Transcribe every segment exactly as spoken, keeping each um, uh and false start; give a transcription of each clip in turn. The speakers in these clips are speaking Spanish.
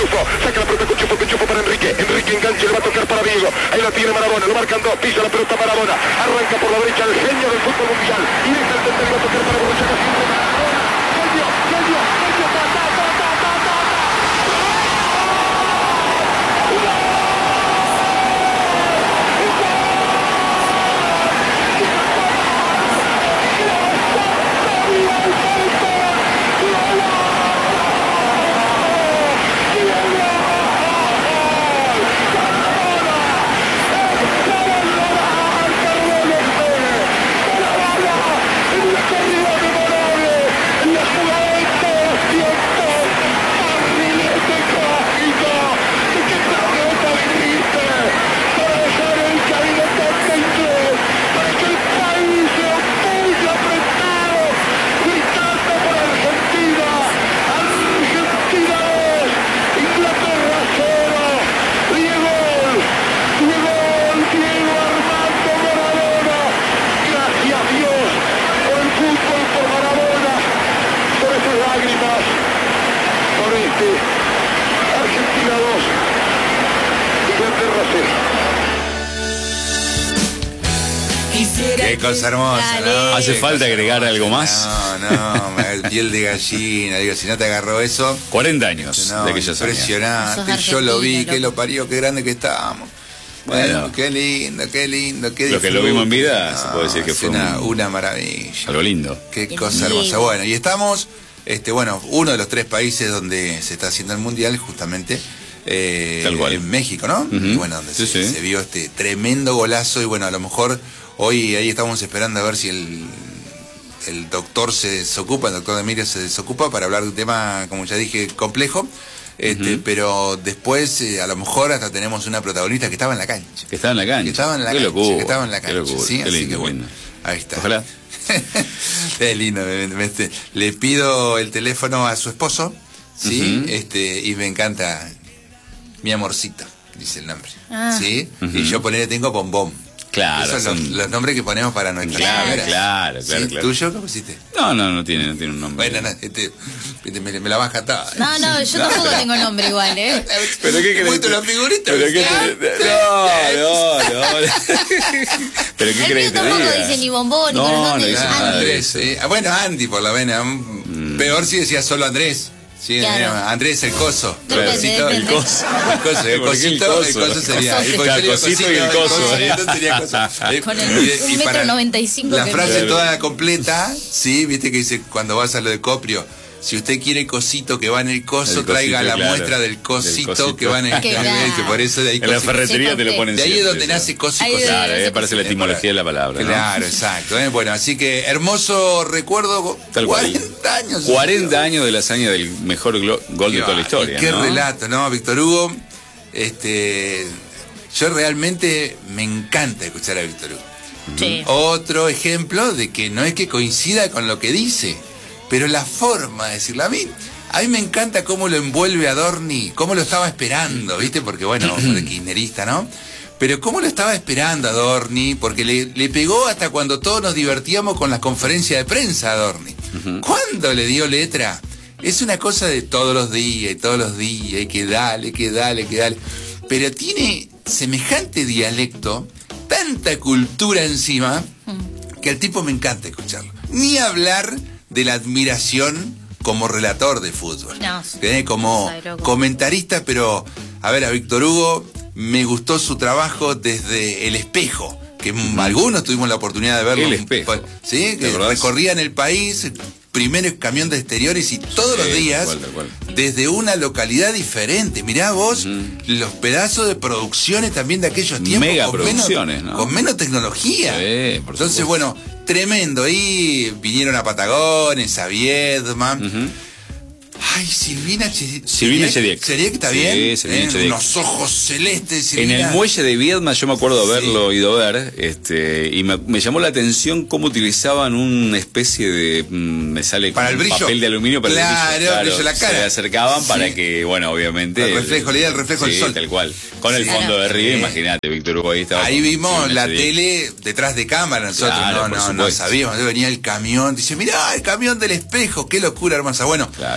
Cuchufo, saca la pelota Cuchufo, Cuchufo para Enrique, Enrique enganche, le va a tocar para Diego, ahí la tiene Maradona, lo marcan dos, pisa la pelota Maradona, arranca por la derecha el genio del fútbol mundial, y deja el centro, le va a tocar para Borruchaga, Maradona, genio, genio, genio, ta, ta, ta, ta, ta, ta, ta. Argentina dos, Inglaterra cero. Qué cosa hermosa, ¿no? ¿Hace falta agregar algo más? No, no, me- piel de gallina, digo, si no te agarró eso, cuarenta años no, de aquellos años. impresionante, Sos yo lo vi, argentino, que loco. lo parió, qué grande que estábamos. Bueno, Bueno. qué lindo, qué lindo, qué Los que lo disfrute. vimos en vida, se puede decir que es fue una, un- una maravilla. Algo lindo. Qué Qué cosa lindo. hermosa. Bueno, y estamos, este, bueno, uno de los tres países donde se está haciendo el mundial, justamente, eh, Tal cual. en México, ¿no? Ujú. Y bueno, donde Sí, se, sí. se vio este tremendo golazo, y bueno, a lo mejor hoy ahí estamos esperando a ver si el, el doctor se desocupa, el doctor Emilio se desocupa para hablar de un tema, como ya dije, complejo. Este, Ujú. pero después eh, a lo mejor hasta tenemos una protagonista que estaba en la cancha. Que estaba en la cancha. Que estaba en la Qué cancha, locura, que estaba en la qué cancha, locura, ¿sí? qué Así lindo, que bueno, lindo. ahí está. Ojalá. Es lindo, me- me- este, le pido el teléfono a su esposo, ¿sí? Ujú. Este, y me encanta, mi amorcito, dice el nombre, Ah. ¿sí? Ujú. Y yo ponerle tengo bombón. Claro, Esos son son- los, los nombres que ponemos para nuestras Claro, cámaras. claro, claro, ¿Sí? claro. ¿Tuyo qué pusiste? No, no, no tiene, no tiene un nombre. Bueno, no, este, este, me, me la baja toda. No, no, yo tampoco tengo nombre igual, ¿eh? ¿Pero qué Te crees? muestro la figurita. ¿Pero qué Ah, te... No, no, no. ¿Pero qué El crees mío que te tampoco diga? dice ni bombón, ni No, corazón, no ni dice Ah, nada de Andy. Andrés, eso. eh. Ah, bueno, Andy por la vena. Mm. Peor si decía solo Andrés. Sí, Claro. eh, Andrés el coso. Depende, Cosito, depende. el coso. El coso, el ¿Por qué el cosito, el coso? coso sería. Cosote. el Claro, sería cosito y el coso. entonces sería coso. Eh, Con el y- y un metro para noventa y cinco La que- frase Claro. toda completa, sí, viste que dice cuando vas a lo de Coprio. Si usted quiere cosito que va en el coso, El traiga cosito, la claro. muestra del Del cosito, cosito. que va en el Qué que grande. por eso de ahí En la cosito. ferretería te lo ponen De ahí es siempre, donde eso. nace cosito. Ahí de- Claro, ahí aparece la etimología de la palabra, ¿no? Claro, exacto. ¿eh? Bueno, así que hermoso recuerdo. Tal cual. cuarenta años. cuarenta años de la hazaña del mejor glo- gol de toda la historia, Qué ¿no? relato, ¿no? Víctor Hugo, este, yo realmente me encanta escuchar a Víctor Hugo. Sí. Otro ejemplo de que no es que coincida con lo que dice, pero la forma de decirlo. A mí, a mí me encanta cómo lo envuelve Adorni, cómo lo estaba esperando, ¿viste? Porque bueno, de kirchnerista, ¿no? Pero cómo lo estaba esperando Adorni, porque le, le pegó hasta cuando todos nos divertíamos con las conferencias de prensa a Adorni. ¿Cuándo le dio letra? Es una cosa de todos los días y todos los días, y que dale, que dale, que dale. Pero tiene semejante dialecto, tanta cultura encima, que al tipo me encanta escucharlo. Ni hablar de la admiración como relator de fútbol. No, ¿Eh? Como soy loco. comentarista, pero a ver, a Víctor Hugo me gustó su trabajo desde El Espejo, que mm, algunos tuvimos la oportunidad de verlo. El Espejo. Sí, ¿Te que acordás? recorrían el país, primer camión de exteriores y todos Sí, los días, tal cual, tal cual. desde una localidad diferente. Mirá vos, Ujú. los pedazos de producciones también de aquellos tiempos. Mega con menos- producciones, ¿no? Con menos tecnología. Sí, por Entonces, supuesto. bueno, tremendo. Ahí vinieron a Patagones, a Viedma. Ujú. Ay, Silvina Che- Silvina Chediek. Chediek, ¿está Sí, bien? Silvina Eh, Chediek. Unos ojos celestes, En Silvina. el muelle de Viedma yo me acuerdo de haberlo Sí. ido a ver, este, y me, me llamó la atención cómo utilizaban una especie de, mm, me sale Para el como brillo. papel de aluminio para Claro, el brillo, brillo en la cara. se acercaban Sí. para que, bueno, obviamente El reflejo, le da el reflejo sí, del sol. tal cual, con el Sí. fondo de Río, Sí. imagínate, Víctor Hugo ahí estaba. Ahí con vimos Silvina la Chediek. tele detrás de cámara, nosotros Claro, no, por no, no supuesto. sabíamos. Venía el camión, dice, mirá, el camión del Espejo, qué locura hermosa. Bueno, Claro. desde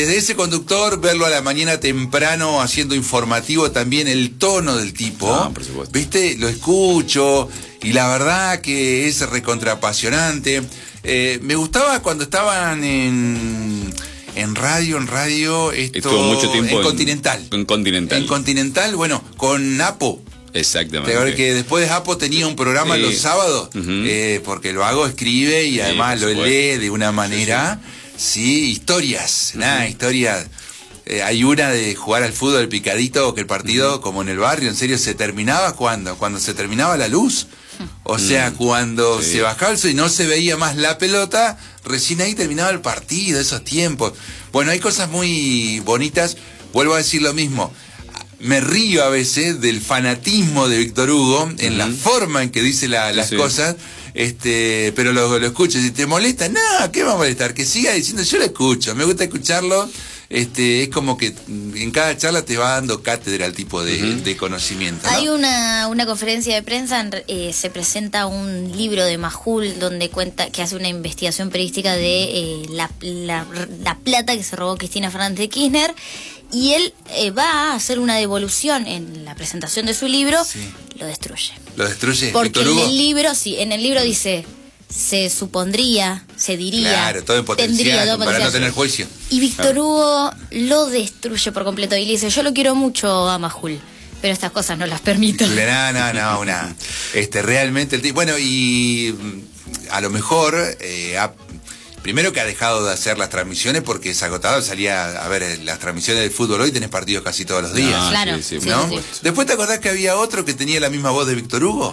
desde ese conductor, verlo a la mañana temprano haciendo informativo también, el tono del tipo, Ah, por supuesto. ¿viste? Lo escucho y la verdad que es recontrapasionante. Eh, me gustaba cuando estaban en, en radio, en radio, esto, Estuvo mucho tiempo en, en- Continental. en Continental. En Continental, bueno, con Napo. Exactamente. Te que después de Apo tenía un programa Sí. los sábados, Ujú. eh, porque el vago escribe y Sí, además por lo supuesto. lee de una manera, sí, historias, nada, historias. Eh, hay una de jugar al fútbol picadito, que el partido, uh-huh. como en el barrio, en serio, se terminaba cuando, cuando se terminaba la luz. O sea, cuando Sí. se bajaba el sol y no se veía más la pelota, recién ahí terminaba el partido, esos tiempos. Bueno, hay cosas muy bonitas, vuelvo a decir lo mismo. Me río a veces del fanatismo de Víctor Hugo en uh-huh. la forma en que dice la, las sí. cosas, este, pero lo, lo escucho. Si te molesta, no, ¿qué va a molestar? Que siga diciendo, yo lo escucho, me gusta escucharlo. Este, es como que en cada charla te va dando cátedra al tipo de, uh-huh. de conocimiento, ¿no? Hay una, una conferencia de prensa, eh, se presenta un libro de Majul donde cuenta que hace una investigación periodística de eh, la, la, la plata que se robó Cristina Fernández de Kirchner. Y él eh, va a hacer una devolución en la presentación de su libro, sí. lo destruye. ¿Lo destruye? Porque Víctor Hugo? en el libro, sí, en el libro dice, se supondría, se diría, claro, todo en potencial, tendría, todo para potencial. no tener juicio. Y Víctor claro. Hugo lo destruye por completo y le dice, yo lo quiero mucho a Majul, pero estas cosas no las permito. No, no, no, una, este, realmente el tipo, bueno, y a lo mejor, eh, ha, primero que ha dejado de hacer las transmisiones porque es agotado, salía a ver las transmisiones del fútbol hoy, tenés partidos casi todos los días. No, claro, sí, sí, sí, ¿no? sí. Después te acordás que había otro que tenía la misma voz de Víctor Hugo.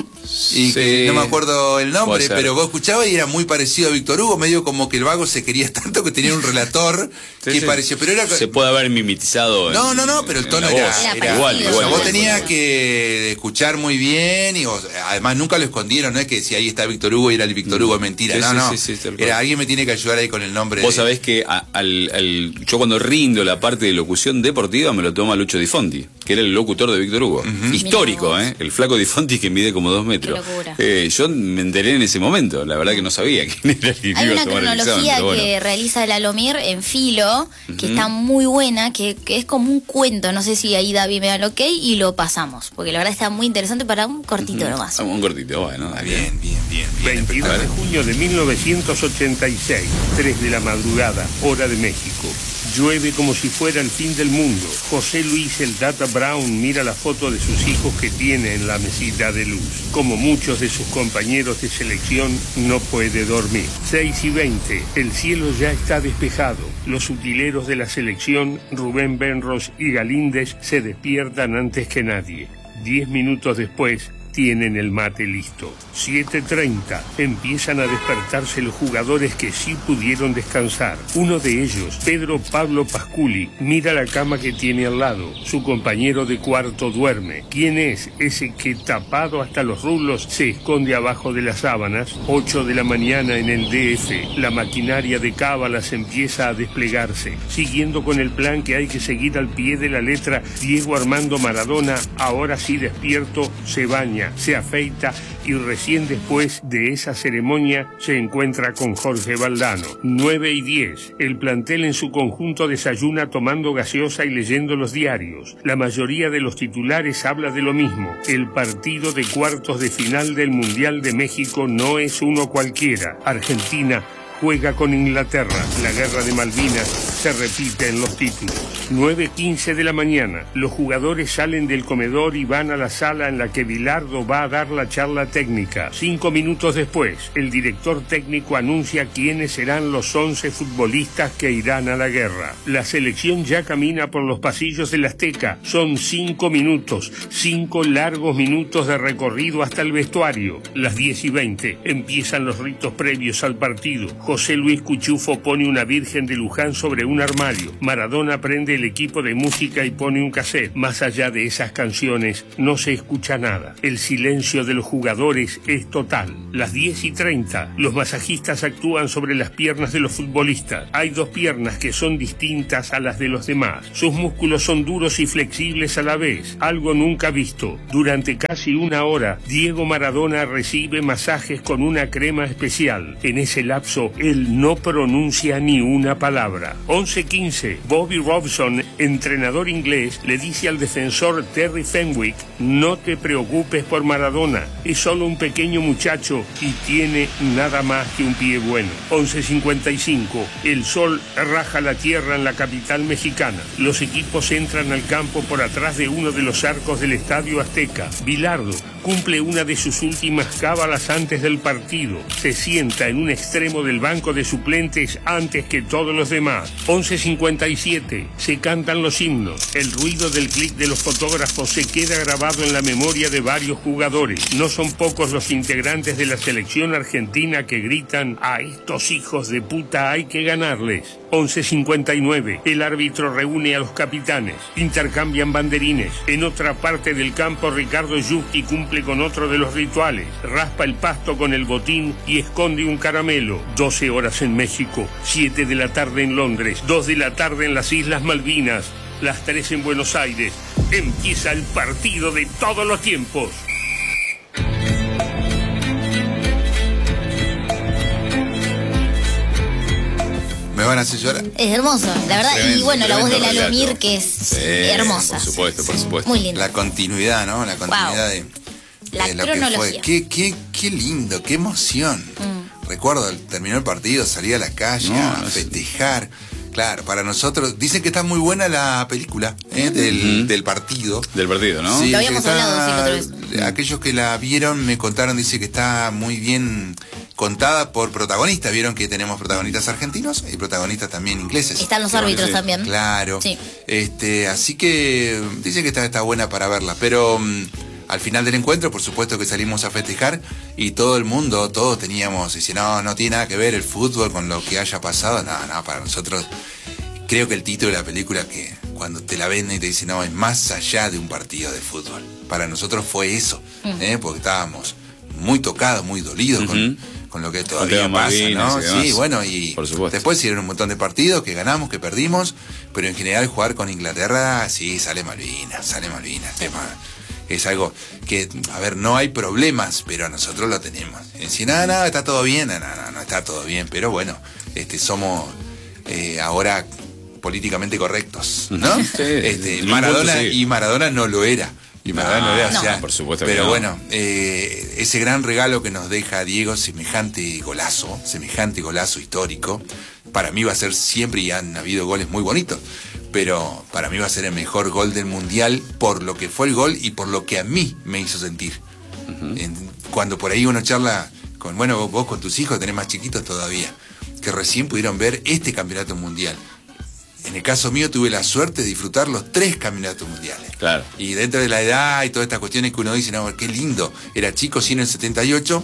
Y sí. que no me acuerdo el nombre, pero vos escuchabas y era muy parecido a Víctor Hugo, medio como que el vago se quería tanto que tenía un relator sí, que sí. pareció, pero era se puede haber mimetizado. No, no, no, pero el tono era, era, era igual, parecido, igual. O sea, vos igual, tenías igual. que escuchar muy bien y vos, además nunca lo escondieron, no es que si ahí está Víctor Hugo y era el Víctor Hugo, mentira, sí, no, sí, no. Sí, sí, sí, era alguien me tiene que ayudar ahí con el nombre. Vos de... sabés que a, al, al, yo cuando rindo la parte de locución deportiva me lo toma Lucho Di Fonti, que era el locutor de Víctor Hugo. Uh-huh. Histórico, ¿eh? El flaco Di Fonti que mide como dos metros. Qué locura. Eh, yo me enteré en ese momento, la verdad que no sabía quién era el que Hay iba una a tomar el cronología examen, pero bueno. que realiza el Alomir en Filo, que uh-huh. está muy buena, que, que es como un cuento, no sé si ahí David me da el ok y lo pasamos, porque la verdad está muy interesante para un cortito uh-huh. nomás. Un cortito, bueno. Ah, bien, bien, bien, bien. veintidós de junio de mil novecientos ochenta y seis, tres de la madrugada, hora de México. Llueve como si fuera el fin del mundo. José Luis El Tata Brown mira la foto de sus hijos que tiene en la mesita de luz. Como muchos de sus compañeros de selección, no puede dormir. seis y veinte, el cielo ya está despejado. Los utileros de la selección, Rubén Benros y Galíndez, se despiertan antes que nadie. Diez minutos después, tienen el mate listo. siete treinta. Empiezan a despertarse los jugadores que sí pudieron descansar. Uno de ellos, Pedro Pablo Pasculi, mira la cama que tiene al lado. Su compañero de cuarto duerme. ¿Quién es ese que, tapado hasta los rulos, se esconde abajo de las sábanas? ocho de la mañana en el D F. La maquinaria de cábalas empieza a desplegarse. Siguiendo con el plan que hay que seguir al pie de la letra, Diego Armando Maradona, ahora sí despierto, se baña, se afeita y recién después de esa ceremonia se encuentra con Jorge Valdano. nueve y diez. El plantel en su conjunto desayuna tomando gaseosa y leyendo los diarios. La mayoría de los titulares habla de lo mismo. El partido de cuartos de final del Mundial de México no es uno cualquiera. Argentina juega con Inglaterra. La guerra de Malvinas se repite en los títulos. nueve quince de la mañana. Los jugadores salen del comedor y van a la sala en la que Bilardo va a dar la charla técnica. Cinco minutos después, el director técnico anuncia quiénes serán los once futbolistas que irán a la guerra. La selección ya camina por los pasillos del Azteca. Son cinco minutos, cinco largos minutos de recorrido hasta el vestuario. Las diez y veinte empiezan los ritos previos al partido. José Luis Cuchufo pone una Virgen de Luján sobre un armario. Maradona prende el equipo de música y pone un cassette. Más allá de esas canciones no se escucha nada. El silencio de los jugadores es total. Las diez y treinta, los masajistas actúan sobre las piernas de los futbolistas. Hay dos piernas que son distintas a las de los demás. Sus músculos son duros y flexibles a la vez, algo nunca visto. Durante casi una hora, Diego Maradona recibe masajes con una crema especial. En ese lapso, él no pronuncia ni una palabra. once quince, Bobby Robson, entrenador inglés, le dice al defensor Terry Fenwick: no te preocupes por Maradona, es solo un pequeño muchacho y tiene nada más que un pie bueno. once cincuenta y cinco, el sol raja la tierra en la capital mexicana. Los equipos entran al campo por atrás de uno de los arcos del Estadio Azteca. Bilardo cumple una de sus últimas cábalas antes del partido. Se sienta en un extremo del banco de suplentes antes que todos los demás. once cincuenta y siete, se cantan los himnos. El ruido del clic de los fotógrafos se queda grabado en la memoria de varios jugadores. No son pocos los integrantes de la selección argentina que gritan: a estos hijos de puta hay que ganarles. once cincuenta y nueve, el árbitro reúne a los capitanes, intercambian banderines. En otra parte del campo, Ricardo Yuski cumple con otro de los rituales, raspa el pasto con el botín y esconde un caramelo. doce horas en México, siete de la tarde en Londres, dos de la tarde en las Islas Malvinas, las tres en Buenos Aires. Empieza el partido de todos los tiempos. Me van a hacer llorar. Es hermoso, la verdad. Tremendo, y bueno, la voz de tremendo Lalo Mir, relato. que es Sí, hermosa. por supuesto, por supuesto. Muy linda. La continuidad, ¿no? La continuidad Wow. de, La de lo que cronología. fue. Qué, qué, qué lindo, qué emoción. Mm. Recuerdo, terminó el partido, salí a la calle No, a no es- festejar. Claro, para nosotros, dicen que está muy buena la película, ¿eh? del, Ujú. del partido. Del partido, ¿no? Sí, Lo dice habíamos que está- hablado, sí, la otra vez. Aquellos que la vieron me contaron, dice que está muy bien contada por protagonistas. Vieron que tenemos protagonistas argentinos y protagonistas también ingleses. Están los Pero, árbitros sí, también. Claro. Sí. Este, así que dicen que está, está buena para verla. Pero mm, al final del encuentro, por supuesto que salimos a festejar y todo el mundo, todos teníamos, dice, no, no tiene nada que ver el fútbol con lo que haya pasado. No, no, para nosotros, creo que el título de la película, que cuando te la venden y te dicen, no, es más allá de un partido de fútbol. Para nosotros fue eso, ¿eh? Porque estábamos muy tocados, muy dolidos con, Ujú. con lo que Con todavía Teo pasa, Malvinas ¿no? y demás. Sí, bueno, y Por supuesto. después hicieron un montón de partidos que ganamos, que perdimos, pero en general jugar con Inglaterra, sí, sale Malvinas, sale Malvinas. Tema. Es algo que, a ver, no hay problemas, pero nosotros lo tenemos. Si nada, nada, está todo bien, no, no, no está todo bien, pero bueno, este, somos eh, ahora políticamente correctos, ¿no? Sí, este, en un Maradona punto sí. y Maradona no lo era. Y Maradona no, era, No, o sea, por supuesto que pero no. bueno, eh, ese gran regalo que nos deja Diego, semejante golazo, semejante golazo histórico, para mí va a ser siempre, y han habido goles muy bonitos, pero para mí va a ser el mejor gol del Mundial por lo que fue el gol y por lo que a mí me hizo sentir. Uh-huh. en, cuando por ahí uno charla con, bueno, vos, vos con tus hijos tenés más chiquitos todavía, que recién pudieron ver este campeonato mundial. En el caso mío tuve la suerte de disfrutar los tres campeonatos mundiales. Claro. Y dentro de la edad y todas estas cuestiones que uno dice, no, qué lindo. Era chico, sí, en el setenta y ocho,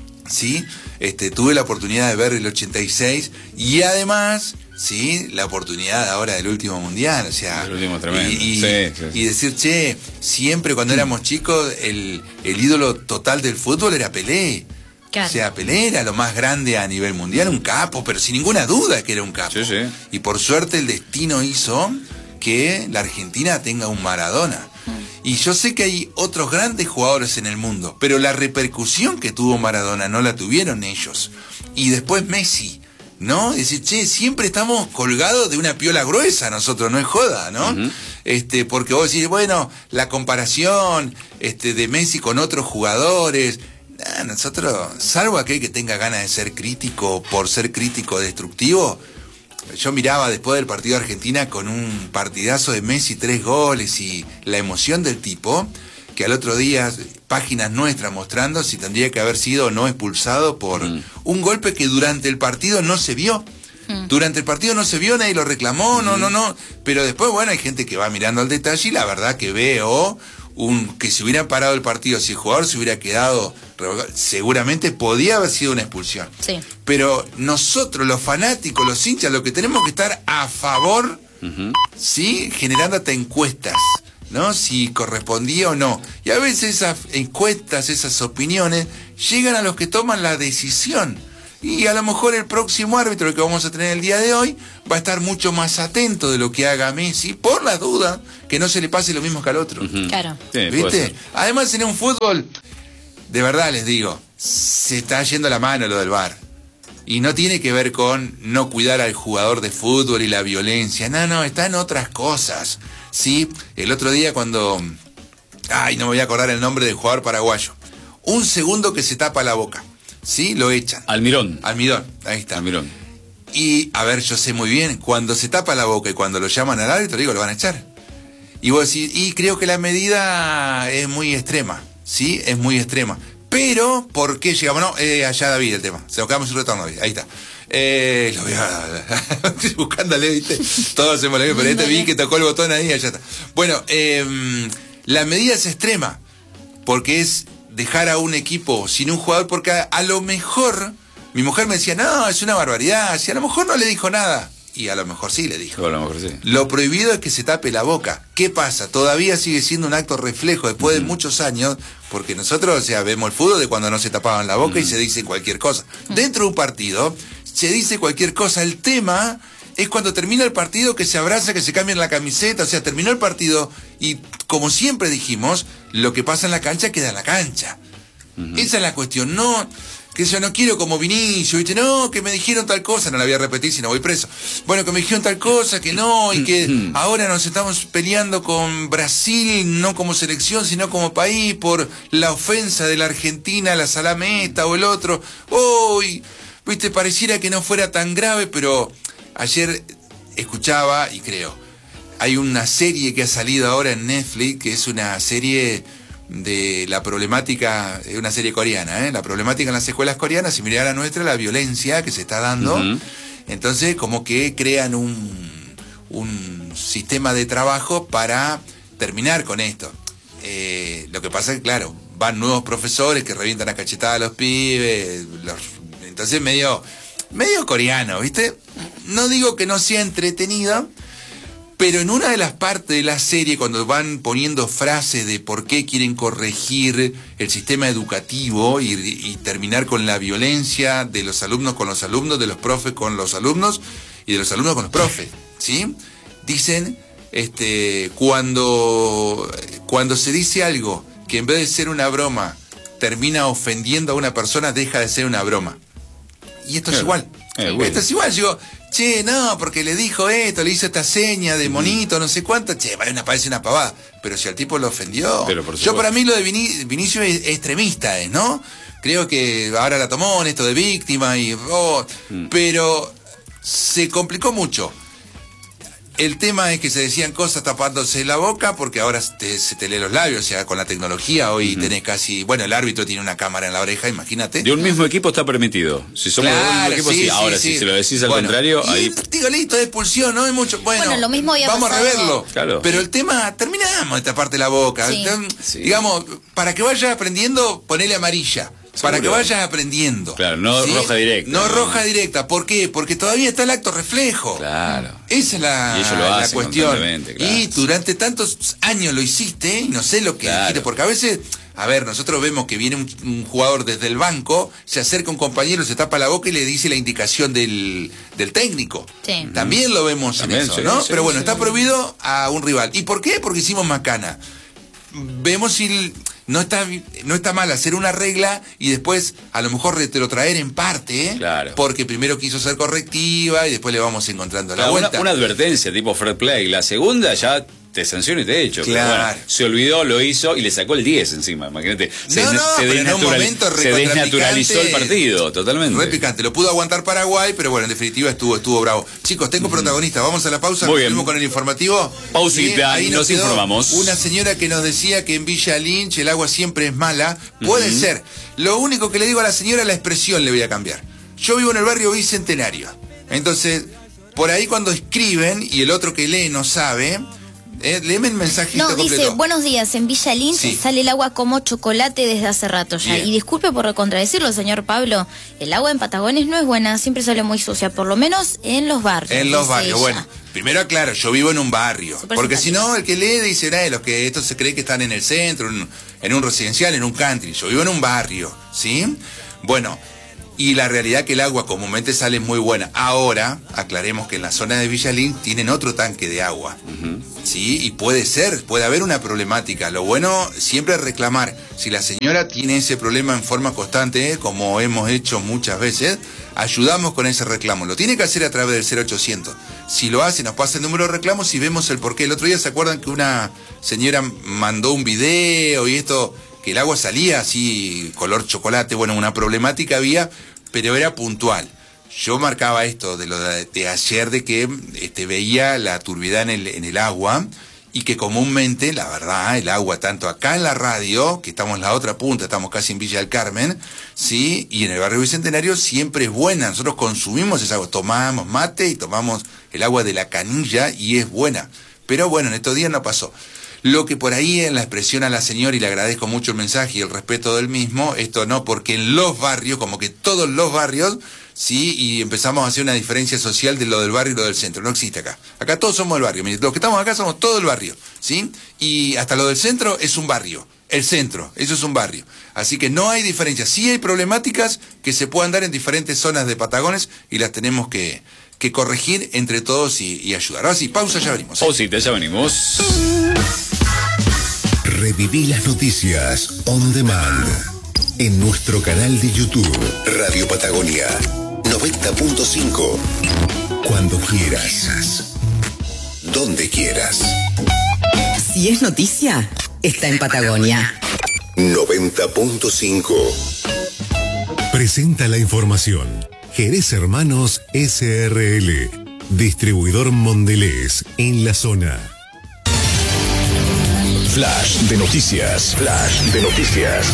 sí, este, tuve la oportunidad de ver el ochenta y seis y además, sí, la oportunidad ahora del último mundial, o sea, El último tremendo. y, y, Sí, sí, sí. y decir, che, siempre cuando éramos chicos el, el ídolo total del fútbol era Pelé. Claro. O sea, Pelé era lo más grande a nivel mundial, un capo, pero sin ninguna duda que era un capo. Sí, sí. Y por suerte el destino hizo que la Argentina tenga un Maradona. Y yo sé que hay otros grandes jugadores en el mundo, pero la repercusión que tuvo Maradona no la tuvieron ellos. Y después Messi, ¿no? Decir, che, siempre estamos colgados de una piola gruesa nosotros, no es joda, ¿no? Uh-huh. Este, porque vos decís, bueno, la comparación este, de Messi con otros jugadores... Ah, nosotros, salvo aquel que tenga ganas de ser crítico por ser crítico destructivo, yo miraba después del partido de Argentina con un partidazo de Messi, tres goles y la emoción del tipo, que al otro día páginas nuestras mostrando si tendría que haber sido o no expulsado por mm. un golpe que durante el partido no se vio. Mm. Durante el partido no se vio, nadie lo reclamó, mm. no, no, no. Pero después, bueno, hay gente que va mirando al detalle y la verdad que veo... Un, que si hubiera parado el partido, si el jugador se hubiera quedado, seguramente podía haber sido una expulsión. Sí. Pero nosotros, los fanáticos, los hinchas, lo que tenemos que estar a favor Uh-huh. ¿Sí? Generando hasta encuestas, ¿no? Si correspondía o no. Y a veces esas encuestas, esas opiniones, llegan a los que toman la decisión. Y a lo mejor el próximo árbitro que vamos a tener el día de hoy va a estar mucho más atento de lo que haga Messi, por la duda que no se le pase lo mismo que al otro. Uh-huh. Claro. Sí, ¿viste? Además, en un fútbol, de verdad les digo, se está yendo la mano lo del V A R. Y no tiene que ver con no cuidar al jugador de fútbol y la violencia. No, no, está en otras cosas. Sí, el otro día cuando... Ay, no me voy a acordar el nombre del jugador paraguayo. Un segundo que se tapa la boca. Sí, lo echan. Almirón. Almirón, ahí está. Almirón. Y, a ver, yo sé muy bien, cuando se tapa la boca y cuando lo llaman al árbitro, digo, lo van a echar. Y vos decís, y creo que la medida es muy extrema, ¿sí? Es muy extrema. Pero, ¿por qué llegamos? No, eh, allá David el tema. Se nos quedamos un retorno, David. Ahí está. Eh, lo voy a... buscándole, ¿viste? Todos hacemos lo mismo, pero este vi que tocó el botón ahí y allá está. Bueno, eh, la medida es extrema, porque es dejar a un equipo sin un jugador, porque a, a lo mejor... Mi mujer me decía, no, es una barbaridad, si a lo mejor no le dijo nada. Y a lo mejor sí le dijo. A lo mejor sí. Lo prohibido es que se tape la boca. ¿Qué pasa? Todavía sigue siendo un acto reflejo después uh-huh. de muchos años, porque nosotros, o sea, vemos el fútbol de cuando no se tapaban la boca uh-huh. y se dice cualquier cosa. Uh-huh. Dentro de un partido se dice cualquier cosa. El tema es cuando termina el partido, que se abraza, que se cambian la camiseta. O sea, terminó el partido y, como siempre dijimos, lo que pasa en la cancha queda en la cancha. Uh-huh. Esa es la cuestión. No... que yo no quiero como Vinicio, ¿viste? No, que me dijeron tal cosa, no la voy a repetir si no voy preso. Bueno, que me dijeron tal cosa, que no, y que ahora nos estamos peleando con Brasil, no como selección, sino como país, por la ofensa de la Argentina, la salame esta o el otro. Uy, viste, pareciera que no fuera tan grave, pero ayer escuchaba, y creo, hay una serie que ha salido ahora en Netflix, que es una serie... de la problemática, es una serie coreana, ¿eh? La problemática en las escuelas coreanas, similar a la nuestra, la violencia que se está dando. Uh-huh. Entonces, como que crean un, un sistema de trabajo para terminar con esto. Eh, lo que pasa es que, claro, van nuevos profesores que revientan a cachetada a los pibes, los, entonces medio, medio coreano, ¿viste? No digo que no sea entretenido, pero en una de las partes de la serie, cuando van poniendo frases de por qué quieren corregir el sistema educativo y, y terminar con la violencia de los alumnos con los alumnos, de los profes con los alumnos y de los alumnos con los profes, ¿sí? Dicen, este, cuando, cuando se dice algo que en vez de ser una broma termina ofendiendo a una persona, deja de ser una broma. Y esto es igual. Eh, bueno. Esto es igual, digo... Che, no, porque le dijo esto, le hizo esta seña de monito, no sé cuánto. Che, una, parece una pavada. Pero si al tipo lo ofendió. Pero por Yo para mí lo de Vini, Vinicio es extremista, ¿eh? ¿No? Creo que ahora la tomó en esto de víctima y... Oh, mm. Pero se complicó mucho. El tema es que se decían cosas tapándose la boca porque ahora te, se te lee los labios, o sea, con la tecnología hoy uh-huh. tenés casi... Bueno, el árbitro tiene una cámara en la oreja, imagínate. De un mismo equipo está permitido. Si somos claro, de un mismo equipo, sí. sí. Ahora, sí, si sí. se lo decís al bueno, contrario, y, ahí... Digo, listo, de expulsión, no hay mucho... Bueno, bueno lo mismo vamos pasado. a reverlo. Claro. Pero el tema, terminamos de taparte la boca. Sí. Sí. Digamos, para que vayas aprendiendo, ponele amarilla. Seguro. Para que vayas aprendiendo. Claro, no ¿sí? roja directa. No, no roja directa. ¿Por qué? Porque todavía está el acto reflejo. Claro. Esa es la, y ellos lo la hacen cuestión. Claro. Y durante tantos años lo hiciste y no sé lo que claro. dijiste. Porque a veces, a ver, nosotros vemos que viene un, un jugador desde el banco, se acerca un compañero, se tapa la boca y le dice la indicación del, del técnico. Sí. También lo vemos También, en eso, sí, ¿no? Sí, Pero bueno, sí, está sí. prohibido a un rival. ¿Y por qué? Porque hicimos macana. Vemos si... No está, no está mal hacer una regla y después a lo mejor retrotraer en parte, ¿eh? Claro. Porque primero quiso ser correctiva y después le vamos encontrando la claro, vuelta. Una, una advertencia tipo fair play. La segunda ya te sanciono y te echo. Claro. Bueno, se olvidó, lo hizo y le sacó el diez encima. Imagínate. Se, no, no, se, pero en un momento se desnaturalizó el partido, totalmente. Re picante. Lo pudo aguantar Paraguay, pero bueno, en definitiva estuvo, estuvo bravo. Chicos, tengo mm. protagonista. Vamos a la pausa. Muy bien. Con el informativo. Pausita, ahí nos, nos informamos. Una señora que nos decía que en Villa Lynch el agua siempre es mala. Puede uh-huh. ser. Lo único que le digo a la señora, la expresión le voy a cambiar. Yo vivo en el barrio Bicentenario. Entonces, por ahí cuando escriben y el otro que lee no sabe... Eh, léeme el mensaje. No, dice, completo. buenos días, en Villa Lynch Sí. sale el agua como chocolate desde hace rato ya. Bien. Y disculpe por contradecirlo, señor Pablo, el agua en Patagones no es buena, siempre sale muy sucia, por lo menos en los barrios. En los dice barrios, ella. bueno. Primero aclaro, yo vivo en un barrio. Súper Porque si simpático. no, el que lee dice, eh, los que estos se cree que están en el centro, en, en un residencial, en un country. Yo vivo en un barrio, ¿sí? Bueno, y la realidad es que el agua comúnmente sale muy buena. Ahora, aclaremos que en la zona de Villa Lynch tienen otro tanque de agua. Uh-huh. Sí, y puede ser, puede haber una problemática. Lo bueno siempre es reclamar. Si la señora tiene ese problema en forma constante, como hemos hecho muchas veces, ayudamos con ese reclamo. Lo tiene que hacer a través del cero ochocientos. Si lo hace, nos pasa el número de reclamos y vemos el porqué. El otro día, ¿se acuerdan que una señora mandó un video y esto, que el agua salía así, color chocolate? Bueno, una problemática había, pero era puntual. Yo marcaba esto de lo de, de ayer, de que este, veía la turbidez en el, en el agua, y que comúnmente, la verdad, el agua, tanto acá en la radio, que estamos en la otra punta, estamos casi en Villa del Carmen, sí, y en el barrio Bicentenario, siempre es buena. Nosotros consumimos esa agua, tomamos mate y tomamos el agua de la canilla y es buena. Pero bueno, en estos días no pasó. Lo que por ahí en la expresión a la señora, y le agradezco mucho el mensaje y el respeto del mismo, esto no, porque en los barrios, como que todos los barrios, sí, y empezamos a hacer una diferencia social de lo del barrio y lo del centro. No existe acá. Acá todos somos el barrio. Los que estamos acá somos todo el barrio, ¿sí? Y hasta lo del centro es un barrio. El centro, eso es un barrio. Así que no hay diferencia. Sí hay problemáticas que se puedan dar en diferentes zonas de Patagones y las tenemos que, que corregir entre todos y, y ayudar. Ahora sí, pausa, ya venimos. ¿eh? Pausita, ya venimos. Reviví las noticias on demand en nuestro canal de YouTube Radio Patagonia noventa punto cinco. Cuando quieras, donde quieras. Si es noticia, está en Patagonia noventa punto cinco. Presenta la información Jerez Hermanos S R L, distribuidor Mondelez en la zona. Flash de noticias. Flash de noticias.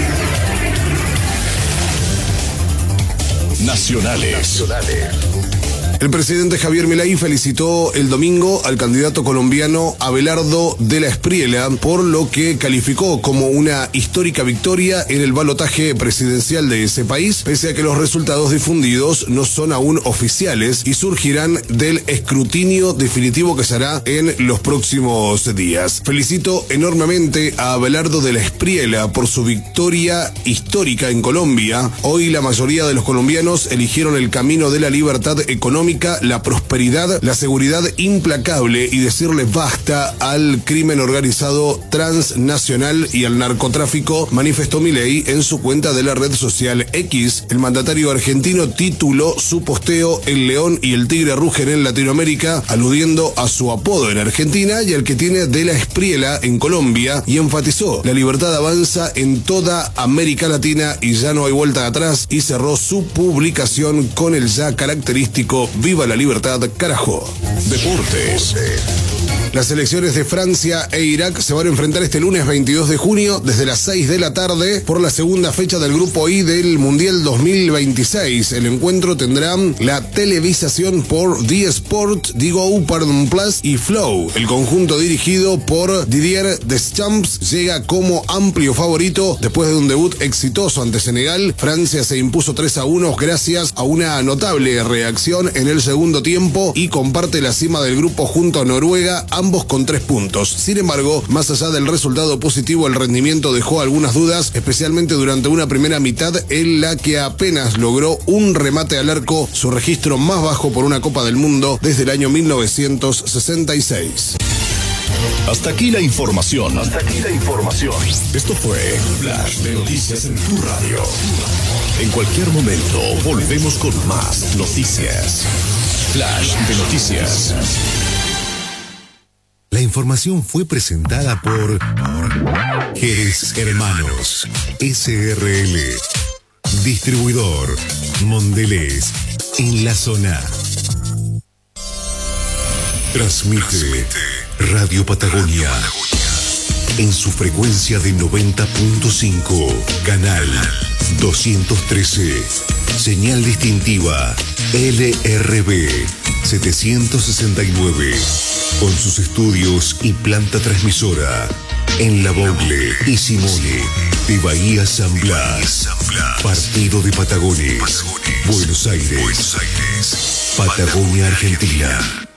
Nacionales. Nacionales. El presidente Javier Milei felicitó el domingo al candidato colombiano Abelardo de la Espriella por lo que calificó como una histórica victoria en el balotaje presidencial de ese país, pese a que los resultados difundidos no son aún oficiales y surgirán del escrutinio definitivo que se hará en los próximos días. Felicito enormemente a Abelardo de la Espriella por su victoria histórica en Colombia. Hoy la mayoría de los colombianos eligieron el camino de la libertad económica, la prosperidad, la seguridad implacable y decirle basta al crimen organizado transnacional y al narcotráfico, manifestó Milei en su cuenta de la red social X. El mandatario argentino tituló su posteo El león y el tigre rugen en Latinoamérica, aludiendo a su apodo en Argentina y al que tiene de la Espriella en Colombia, y enfatizó: la libertad avanza en toda América Latina y ya no hay vuelta atrás, y cerró su publicación con el ya característico ¡Viva la libertad, carajo! Deportes. Las selecciones de Francia e Irak se van a enfrentar este lunes veintidós de junio desde las seis de la tarde por la segunda fecha del Grupo I del Mundial dos mil veintiséis. El encuentro tendrá la televisación por The Sport, Digo Pardon Plus y Flow. El conjunto dirigido por Didier Deschamps llega como amplio favorito después de un debut exitoso ante Senegal. Francia se impuso tres a uno gracias a una notable reacción en el segundo tiempo y comparte la cima del grupo junto a Noruega, ambos con tres puntos. Sin embargo, más allá del resultado positivo, el rendimiento dejó algunas dudas, especialmente durante una primera mitad en la que apenas logró un remate al arco, su registro más bajo por una Copa del Mundo desde el año mil novecientos sesenta y seis. Hasta aquí la información. Hasta aquí la información. Esto fue Flash de Noticias en tu radio. En cualquier momento volvemos con más noticias. Flash de Noticias. La información fue presentada por Jerez Hermanos S R L, distribuidor Mondelez en la zona. Transmite Radio Patagonia en su frecuencia de noventa punto cinco, canal doscientos trece, señal distintiva L R B setecientos sesenta y nueve. con sus estudios y planta transmisora en La Bogle y Simone de Bahía San Blas, partido de Patagones, Buenos Aires, Patagonia, Argentina.